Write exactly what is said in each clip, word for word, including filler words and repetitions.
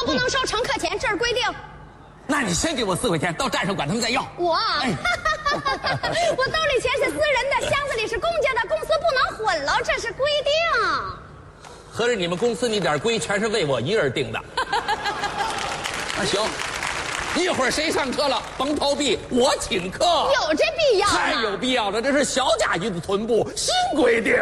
不能收乘客钱，这是规定。 那你先给我四块钱，到站上管他们再要。 我，哎、我兜里钱是私人的，箱子里是公家的，公司不能混了，这是规定。 合着你们公司那点规全是为我一人定的。那行，一会儿谁上车了，甭投币，我请客。 有这必要吗？ 太有必要了，这是小甲鱼的臀部新规定。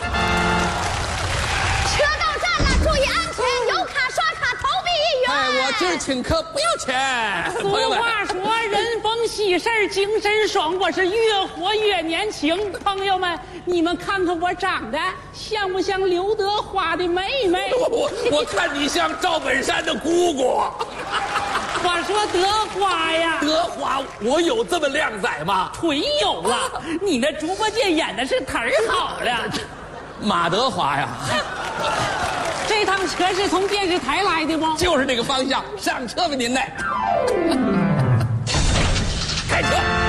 车到站了，注意安全，有卡刷卡，投币一元。 哎，我今儿请客不要钱。 俗话说，人逢喜事精神爽，我是越活越年轻。朋友们，你们看看我长得像不像刘德华的妹妹？ 我我我看你像赵本山的姑姑。 我说德华呀， 德华，我有这么靓仔吗？ 腿有了，你那猪八戒演的是忒儿好了。 马德华呀， 这趟车是从电视台来的不？ 就是这个方向，上车吧您嘞。开车。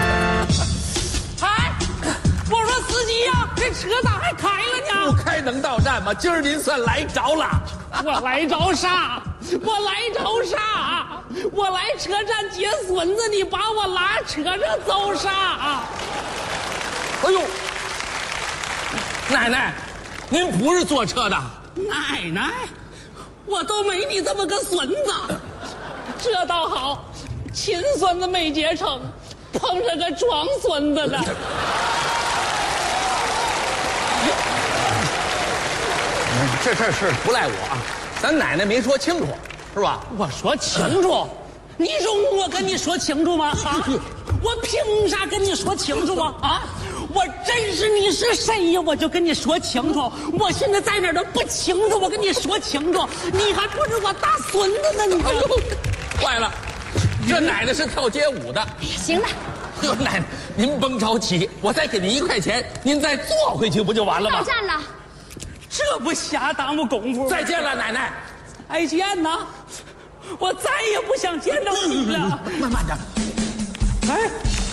哎，我说司机呀，这车咋还开了不呢？ 开能到站吗？今儿您算来着了。 我来着啥？我来着啥？我来车站接孙子，你把我拉车上走啥？ 哎呦，奶奶，您不是坐车的。 奶奶，我都没你这么个孙子，这倒好，亲孙子没结成，碰着个装孙子的。 这事儿是不赖我啊，咱奶奶没说清楚，是吧？ 我说清楚，你容我跟你说清楚吗？啊，我凭啥跟你说清楚啊？啊，我认识你是谁呀，我就跟你说清楚。我现在在哪儿都不清楚，我跟你说清楚，你还不是我大孙子呢？你哎呦，坏了，这奶奶是跳街舞的。 行了， 哟，奶奶，您甭着急，我再给您一块钱，您再坐回去不就完了吗？ 到站了。 这不瞎耽误功夫。 再见了，奶奶。 再见呐，我再也不想见到你了。 慢慢点。 哎。